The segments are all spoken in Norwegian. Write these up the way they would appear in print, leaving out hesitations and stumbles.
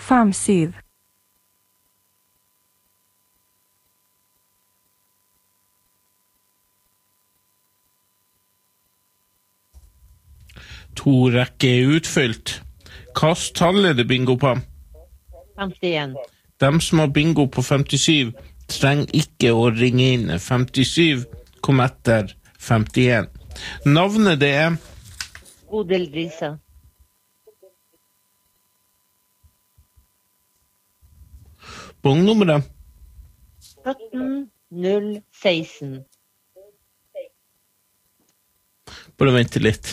57. To rekker utfylt. Hvilket tall det bingo på? 51. Dem som har bingo på 57 trenger ikke å ringe inn. 57 kom etter 51. Navnet det Bodil Risa. Bongnummeret 17016. Bare vente litt.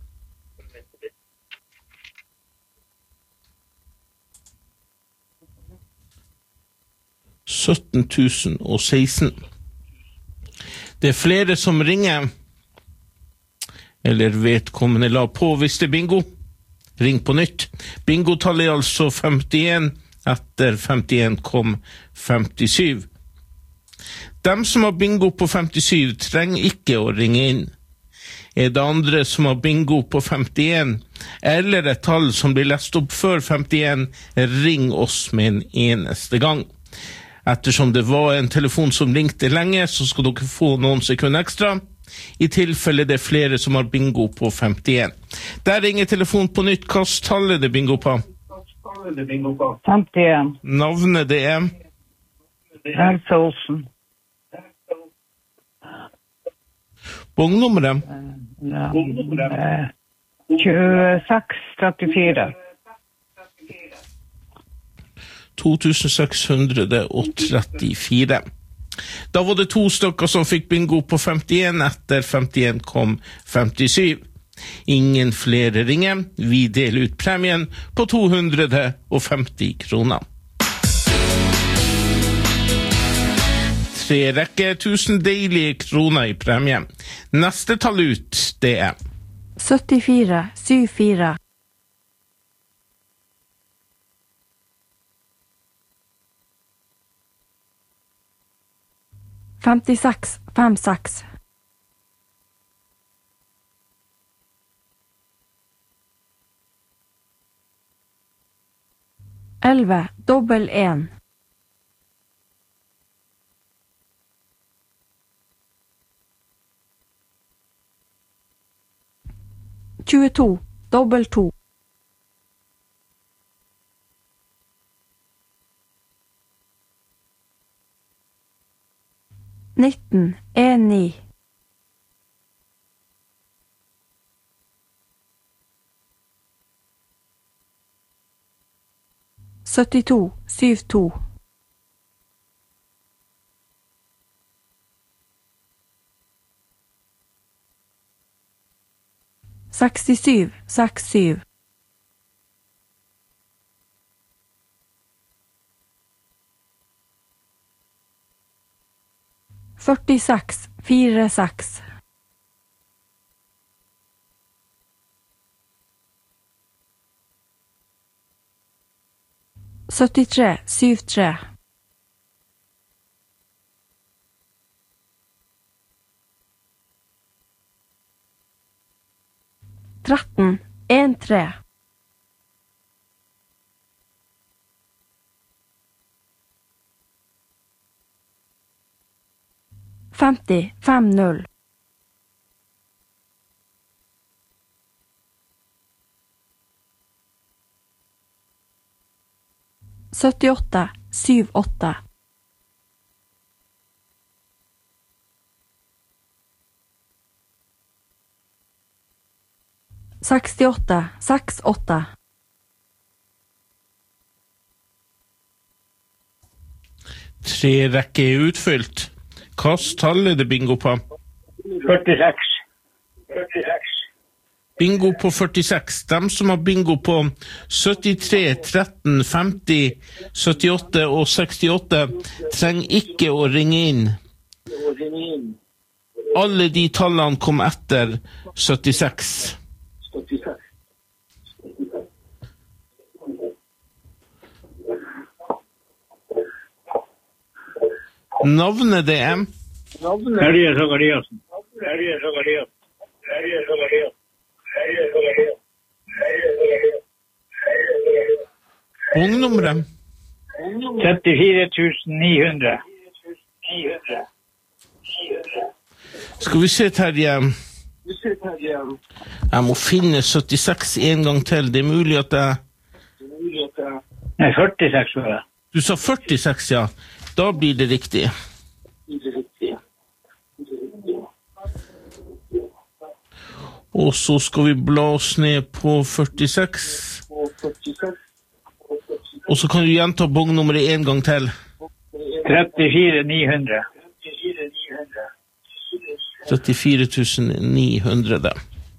$17,016. Det flere som ringer, eller vedkommende la på hvis det bingo. Ring på nytt. Bingotallet altså 51, etter 51 kom 57. Dem som har bingo på 57 trenger ikke å ringe inn. Det andre som har bingo på 51, eller et tall som blir lest opp før 51, ring oss med en eneste gang. Ettersom det var en telefon som ringte lenge, så skal dere få noen sekunder ekstra. I tilfelle det flere som har bingo på 51. Der ringer telefon på nytt. Hvilket tall det bingo på? 51. Navnet det Else Olsen. Bongnummeret? 2634. 2634. Da var det 2 stykker som fikk bingo på 51, etter 51 kom 57. Ingen flere ringer. Vi deler ut premien på 250 kroner. 3 rekker 1000 deilige kroner i premie. Neste tall ut, det 74 74. 56 56. 11 dobbel 1. 22 dobbel 2. 19 9. 72 72. 67 67. 46 46. 73 73. 13 13. 50 50. 78 78. 68 68. 3 rekker utfylt. Hvilket tall det bingo på? 46. Bingo på 46. De som har bingo på 73, 13, 50, 78 og 68 trenger ikke å ringe inn. Alle de tallene kom etter 76. Navnet det Terje Sakariassen. Bongnummeret. 34.900. Skal vi se, Terje. Jeg må finne 76 en gang til. Det er mulig at jeg... Nei, 46 var det. Du sa 46, ja. Da blir det riktig. Og så skal vi bla oss ned på 46. Og så kan du gjenta bongnummeret en gang til. 34.900. 34.900.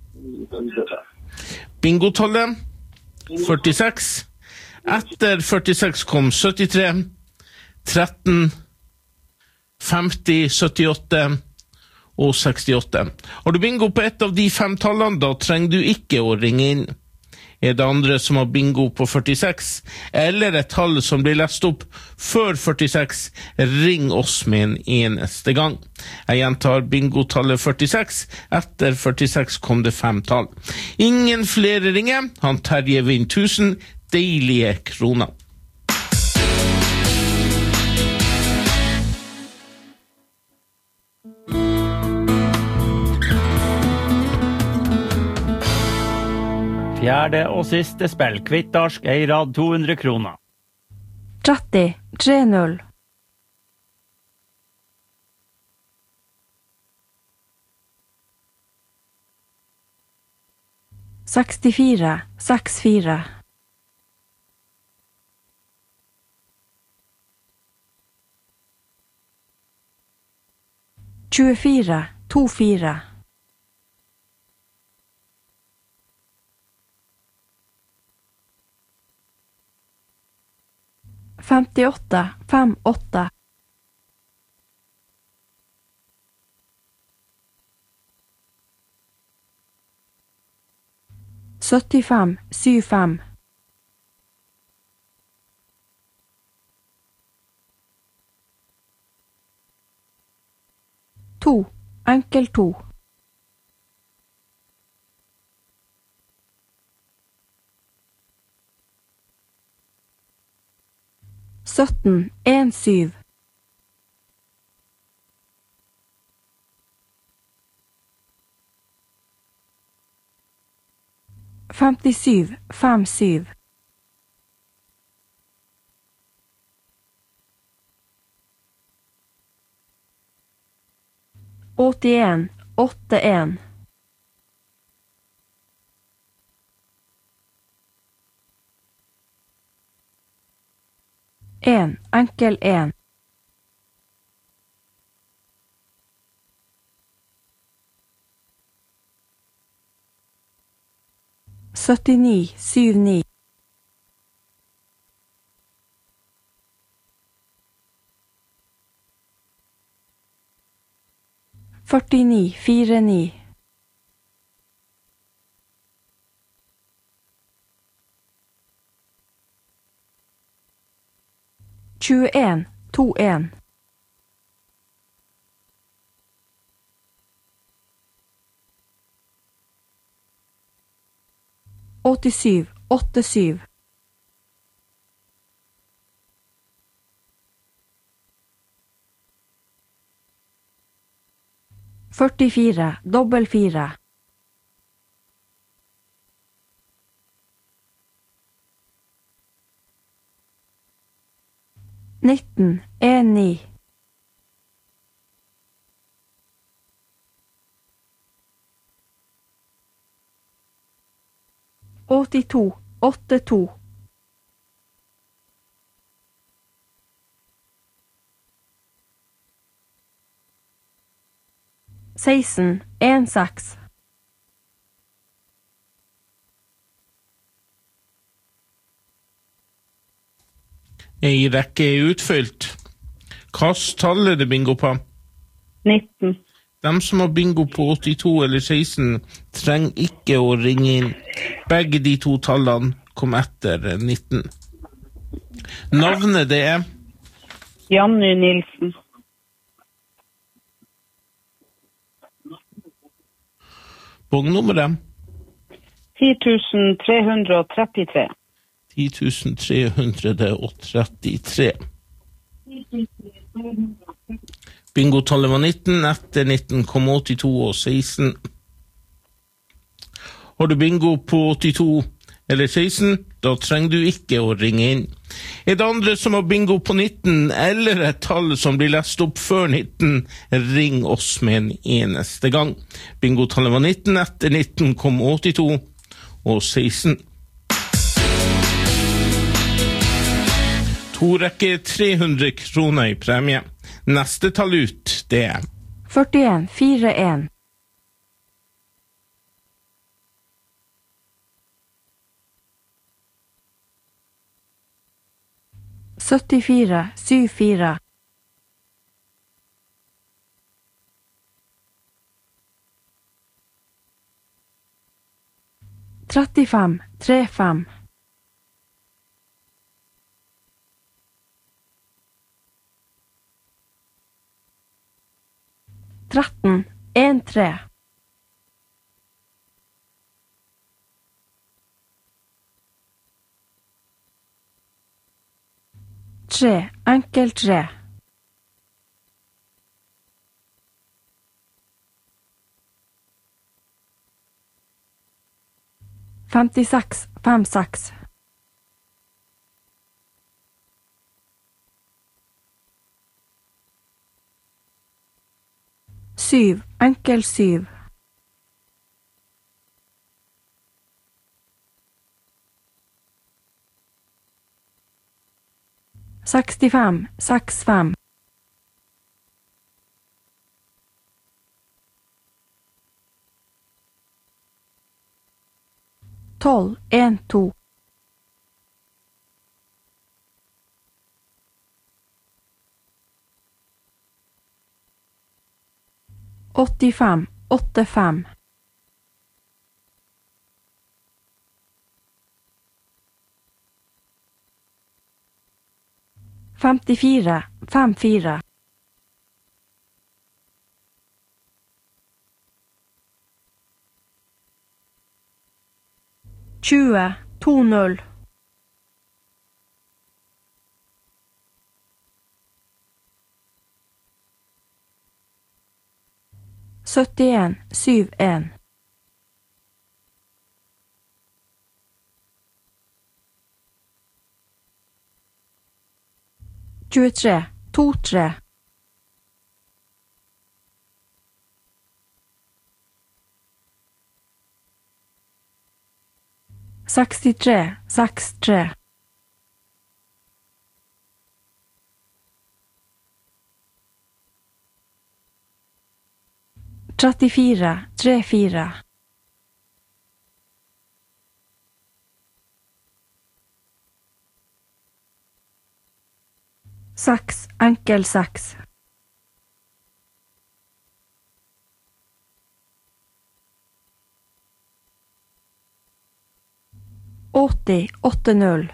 Bingotallet 46. Etter 46 kom 73, 13, 50, 78 og 68. Har du bingo på et av de 5 tallene, da trenger du ikke å ringe inn. Er det andre som har bingo på 46, eller et tall som blir lest opp før 46, ring oss med en eneste gang. Jeg gjentar bingotallet 46, etter 46 kom det 5 tall. Ingen flere ringer, han Terje vinner 1000 deilige kroner. Fjerde og siste spill, kvittarsk, eirad 200 kroner. 30, 3-0. 64, 6-4. 24, 2-4. 58, 5-8. 75, 7-5. 2, enkel 2. 17, 1-7. 57, 5-7. 81, 8-1. 1, enkel 1. 79, 7-9. 49, 4-9. 21, 2-1. 87, 8-7. 44, dobbel 4. 19, 1-9. 82, 8-2. 16, 1-6. 'Ei rekke er utfylt'. Hvilket tall er det bingo på? 19. De som har bingo på 82 eller 16 trenger ikke å ringe inn. Begge de to tallene kom etter 19. Navnet det er? Janny Nilsen. Bongnummeret? 10.333. 10.333. Bingotallet var 19, etter 19 kom 82 og 16. Har du bingo på 82 eller 16, da trenger du ikke å ringe inn. Er det andre som har bingo på 19, eller et tall som blir lest opp før 19, ring oss med en eneste gang. Bingotallet var 19, etter 19 kom 82 og 16. To rekker 300 kroner i premie. Neste tall ut, det er 41 41 74 74 35 35 13 13 3 enkel 3 56 56 7 enkel 7 65 65 12 1 2 85 85 54 54 20 20 71 71 23 23 63 63 34 34 6 enkel 6 80 80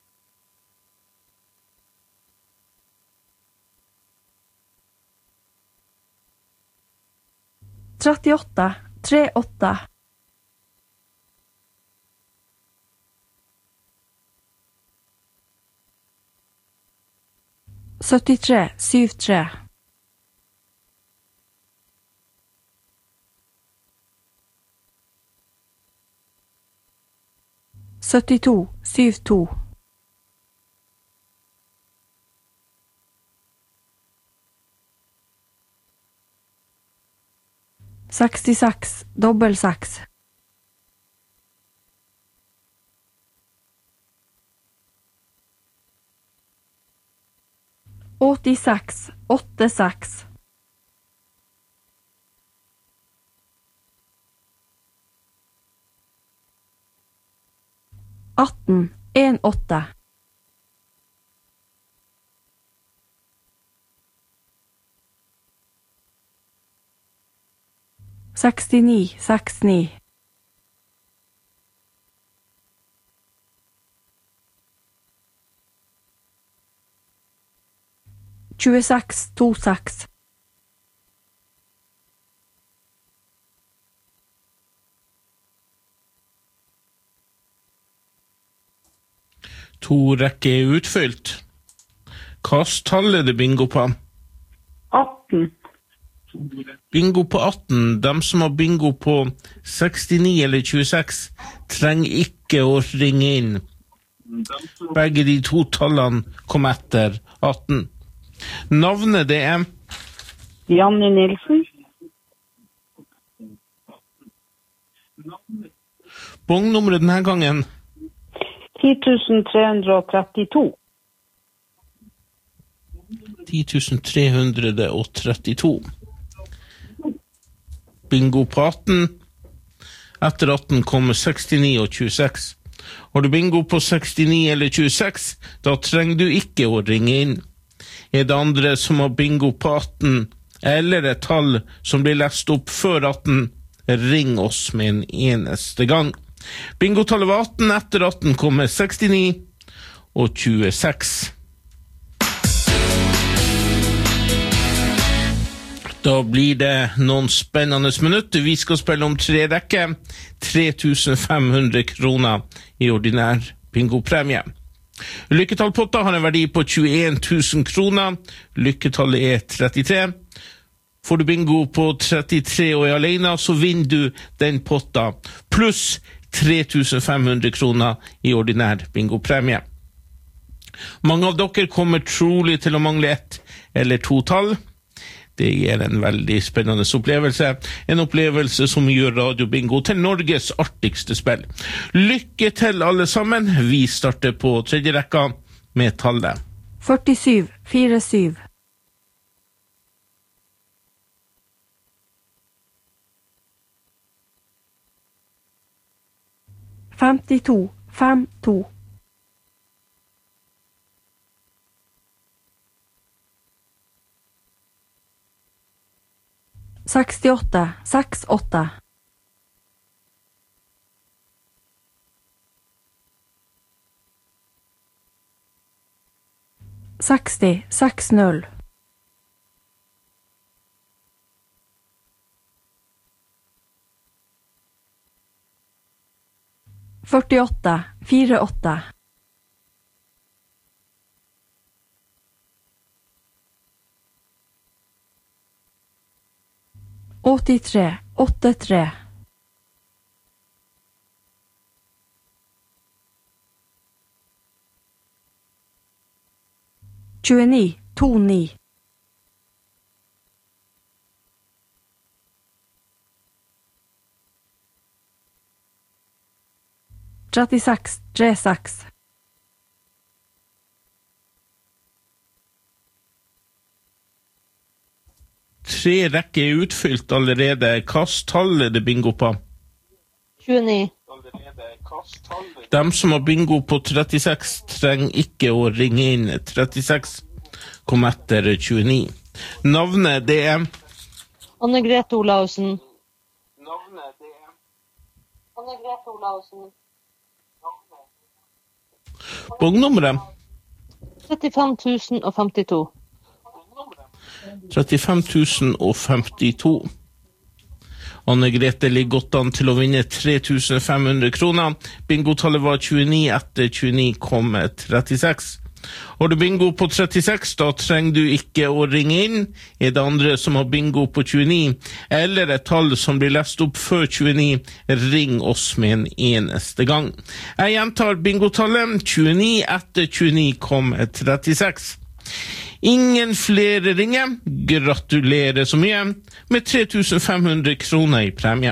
38 38 73 73 72 72 66 dobbel 6 86 86 18 18 69 69 26 26 26 2 rekker utfylt. Hvilket det bingo på? 18. Bingo på 18. De som har bingo på 69 eller 26 trenger ikke å ringe inn. Begge de 2 tallene kom etter 18. Navnet det er Janne Nilsen. Bongnummeret denne gangen 10.332. 10.332. Bingo på 18. Etter 18 kommer 69 og 26. Har du bingo på 69 eller 26, da trenger du ikke å ringe inn. Det andre som har bingo på 18, eller et tall som blir lest opp før 18, ring oss med en eneste gang. Bingotallet var 18, etter 18 kommer 69 og 26. Da blir det noen spennende minutter. Vi skal spille om 3 rekker. 3.500 kroner i ordinær bingopremie. Lykketallpotta har en verdi på 21.000 kroner. Lykketallet er 33. Får du bingo på 33 og er alene, så vinner du den potta, pluss 3.500 kroner i ordinær bingopremie. Mange av dere kommer trolig til å mangle 1 eller 2 tall. Det gir en veldig spennende opplevelse. En opplevelse som gjør Radio Bingo til Norges artigste spill. Lykke til alle sammen. Vi starter på 3. rekka med tallet 47, 47. 52, 52. 68, 68. 60, 60. 48, 48. 83, 83. 29, 29. 36, 36. 3 rekker er utfylt allerede. Hvilket tall er det bingo på? 29. De som har bingo på 36 trenger ikke å ringe inn. 36 kom etter 29. Navnet det er Anne-Grete Olaussen. bongnummeret 35.052. 35.052. Anne-Grete ligger godt an til å vinne 3.500 kroner. Bingotallet var 29, etter 29 kom 36. Har du bingo på 36, da trenger du ikke å ringe inn. Er det andre som har bingo på 29, eller et tall som blir lest opp før 29, ring oss med en eneste gang. Jeg gjentar bingotallet. 29, etter 29 kom 36. Ingen flere ringer. Gratulerer så mye med 3.500 kroner i premie.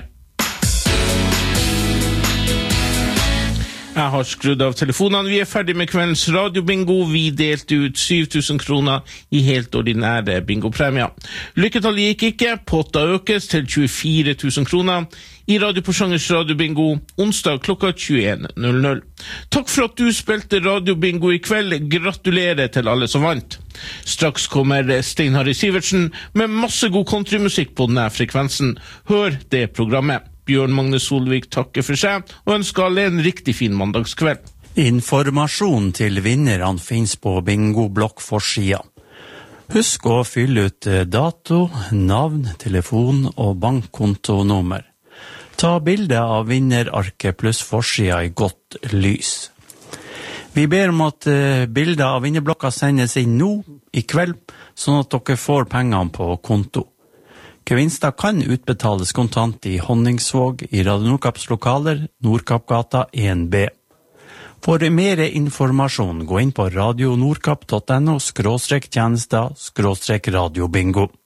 Jeg har skrudd av telefonene. Vi er ferdig med kveldens radiobingo. Vi delte ut 7.000 kroner i helt ordinære bingopremier. Lykketallet gikk ikke. Potta økes til 24.000 kroner i Radioporsangers radiobingo onsdag klokka 21.00. Takk for at du spilte radiobingo i kveld. Gratulerer til alle som vant. Straks kommer Stein Harry Sivertsen med masse god countrymusikk på denne frekvensen. Hør det programmet. Bjørn Magne Solvik takker for seg og ønsker alle en riktig fin mandagskveld. Informasjon til vinnerne finnes på bingo-blokkforsida. Husk å fylle ut dato, navn, telefon og bankkontonummer. Ta bilde av vinnerarket pluss forsida i godt lys. Vi ber om at bilder av vinnerblokka sendes inn nå, i kveld, sånn at dere får pengene på konto. Gevinster kan utbetales kontant i Honningsvåg i Radio Nordkapps lokaler, Nordkappgata 1B. For mer informasjon, gå inn på radionordkapp.no/tjenester/radiobingo.